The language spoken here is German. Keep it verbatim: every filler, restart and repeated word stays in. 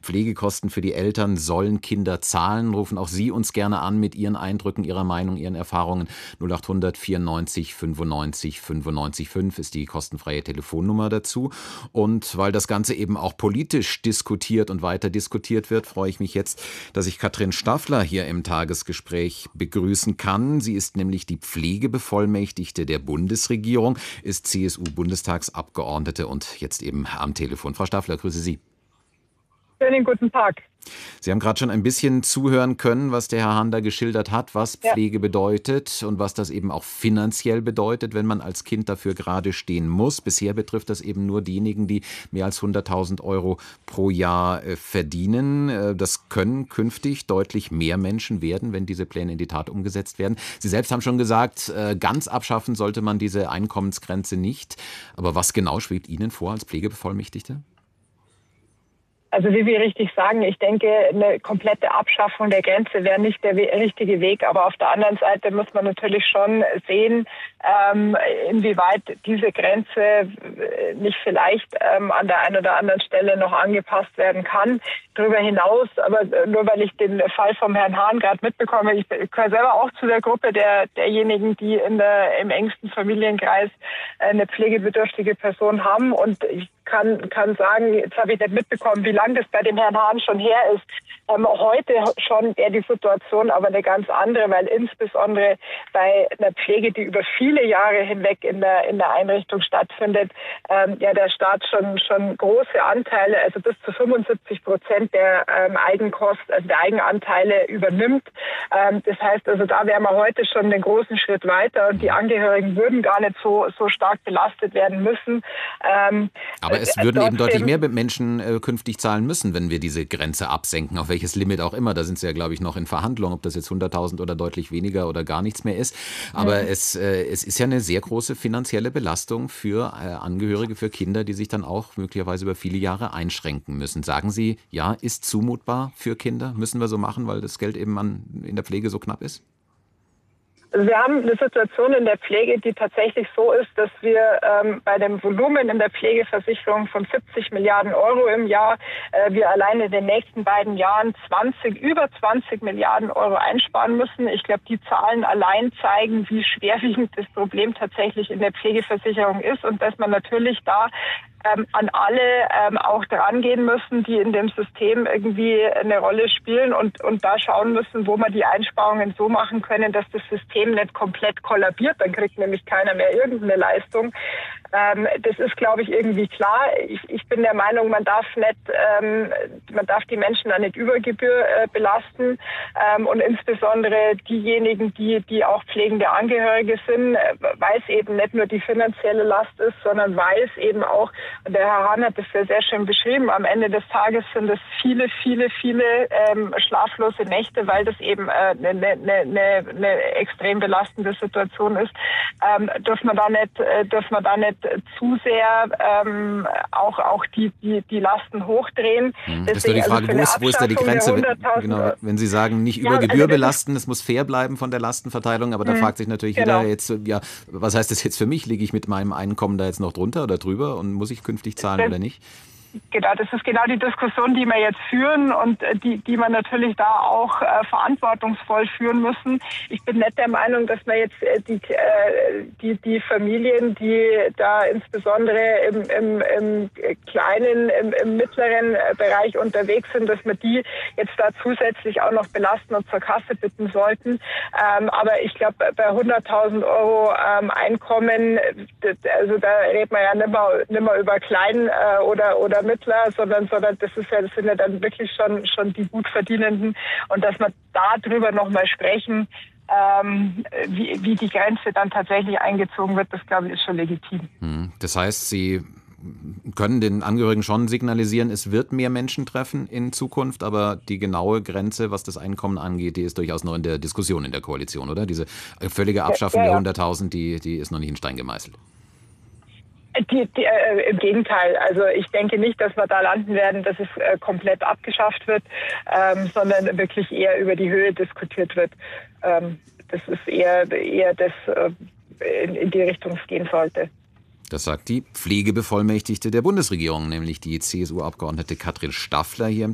Pflegekosten für die Eltern sollen Kinder zahlen. Rufen auch Sie uns gerne an mit Ihren Eindrücken, Ihrer Meinung, Ihren Erfahrungen. null acht hundert vierundneunzig fünfundneunzig fünfundneunzig fünf ist die kostenfreie Telefonnummer dazu. Und weil das Ganze eben auch politisch diskutiert und weiter diskutiert wird, freue ich mich jetzt, dass ich Katrin Staffler hier im Tagesgespräch begrüßen kann. Sie ist nämlich die Pflegebevollmächtigte der Bundesregierung, ist C S U-Bundestagsabgeordnete und jetzt eben am Telefon. Frau Staffler, grüße Sie. Schönen guten Tag. Sie haben gerade schon ein bisschen zuhören können, was der Herr Hahn da geschildert hat, was Pflege ja. bedeutet und was das eben auch finanziell bedeutet, wenn man als Kind dafür gerade stehen muss. Bisher betrifft das eben nur diejenigen, die mehr als hunderttausend Euro pro Jahr äh, verdienen. Äh, das können künftig deutlich mehr Menschen werden, wenn diese Pläne in die Tat umgesetzt werden. Sie selbst haben schon gesagt, äh, ganz abschaffen sollte man diese Einkommensgrenze nicht. Aber was genau schwebt Ihnen vor als Pflegebevollmächtigte? Also wie wir richtig sagen, ich denke, eine komplette Abschaffung der Grenze wäre nicht der richtige Weg. Aber auf der anderen Seite muss man natürlich schon sehen, ähm, inwieweit diese Grenze nicht vielleicht ähm, an der einen oder anderen Stelle noch angepasst werden kann. Darüber hinaus, aber nur weil ich den Fall vom Herrn Hahn gerade mitbekomme, ich gehöre selber auch zu der Gruppe der derjenigen, die in der im engsten Familienkreis eine pflegebedürftige Person haben. Und ich kann kann sagen, jetzt habe ich nicht mitbekommen, wie lange das bei dem Herrn Hahn schon her ist. Ähm, heute schon wäre die Situation aber eine ganz andere, weil insbesondere bei einer Pflege, die über viele Jahre hinweg in der in der Einrichtung stattfindet, ähm, ja der Staat schon schon große Anteile, also bis zu fünfundsiebzig Prozent der ähm, Eigenkosten, also der Eigenanteile übernimmt. Ähm, das heißt, also da wären wir heute schon einen großen Schritt weiter und die Angehörigen würden gar nicht so so stark belastet werden müssen. Ähm, aber es würden eben deutlich mehr Menschen äh, künftig zahlen müssen, wenn wir diese Grenze absenken, auf welches Limit auch immer. Da sind Sie ja, glaube ich, noch in Verhandlungen, ob das jetzt hunderttausend oder deutlich weniger oder gar nichts mehr ist. Aber mhm. es, äh, es ist ja eine sehr große finanzielle Belastung für äh, Angehörige, für Kinder, die sich dann auch möglicherweise über viele Jahre einschränken müssen. Sagen Sie, ja, ist zumutbar für Kinder? Müssen wir so machen, weil das Geld eben an, in der Pflege so knapp ist? Wir haben eine Situation in der Pflege, die tatsächlich so ist, dass wir ähm, bei dem Volumen in der Pflegeversicherung von siebzig Milliarden Euro im Jahr, äh, wir allein in den nächsten beiden Jahren zwanzig, über zwanzig Milliarden Euro einsparen müssen. Ich glaube, die Zahlen allein zeigen, wie schwerwiegend das Problem tatsächlich in der Pflegeversicherung ist und dass man natürlich da Ähm, an alle ähm, auch dran gehen müssen, die in dem System irgendwie eine Rolle spielen und, und da schauen müssen, wo man die Einsparungen so machen können, dass das System nicht komplett kollabiert. Dann kriegt nämlich keiner mehr irgendeine Leistung. Ähm, das ist, glaube ich, irgendwie klar. Ich, ich bin der Meinung, man darf nicht, ähm, man darf die Menschen da nicht über Gebühr äh, belasten ähm, und insbesondere diejenigen, die, die auch pflegende Angehörige sind, äh, weil es eben nicht nur die finanzielle Last ist, sondern weil es eben auch, und der Herr Hahn hat das ja sehr schön beschrieben, am Ende des Tages sind es viele, viele, viele ähm, schlaflose Nächte, weil das eben eine äh, ne, ne, ne, ne extrem belastende Situation ist. Ähm, dürfen wir da nicht, äh, dürfen wir da nicht zu sehr ähm, auch auch die die die Lasten hochdrehen. Hm, das ist nur die Frage, also wo, ist, wo ist da die Grenze? Wenn, genau, wenn Sie sagen, nicht über ja, Gebühr also belasten, es muss fair bleiben von der Lastenverteilung, aber da hm, fragt sich natürlich genau. jeder jetzt, ja, was heißt das jetzt für mich? Liege ich mit meinem Einkommen da jetzt noch drunter oder drüber und muss ich künftig zahlen das, oder nicht? Genau, das ist genau die Diskussion, die wir jetzt führen und die, die man natürlich da auch äh, verantwortungsvoll führen müssen. Ich bin nicht der Meinung, dass man jetzt äh, die, äh, die, die Familien, die da insbesondere im, im, im kleinen, im, im mittleren Bereich unterwegs sind, dass wir die jetzt da zusätzlich auch noch belasten und zur Kasse bitten sollten. Ähm, aber ich glaube, bei hunderttausend Euro ähm, Einkommen, das, also da redet man ja nicht mehr, nicht mehr über klein äh, oder, oder Mittler, sondern, sondern das ist ja, das sind ja dann wirklich schon, schon die Gutverdienenden und dass wir darüber nochmal sprechen, ähm, wie, wie die Grenze dann tatsächlich eingezogen wird, das glaube ich ist schon legitim. Das heißt, Sie können den Angehörigen schon signalisieren, es wird mehr Menschen treffen in Zukunft, aber die genaue Grenze, was das Einkommen angeht, die ist durchaus noch in der Diskussion in der Koalition, oder? Diese völlige Abschaffung ja, ja, ja. der hunderttausend, die, die ist noch nicht in Stein gemeißelt. Die, die, äh, Im Gegenteil. Also ich denke nicht, dass wir da landen werden, dass es äh, komplett abgeschafft wird, ähm, sondern wirklich eher über die Höhe diskutiert wird. Ähm, das ist eher, eher das äh, in, in die Richtung es gehen sollte. Das sagt die Pflegebevollmächtigte der Bundesregierung, nämlich die C S U-Abgeordnete Katrin Staffler hier im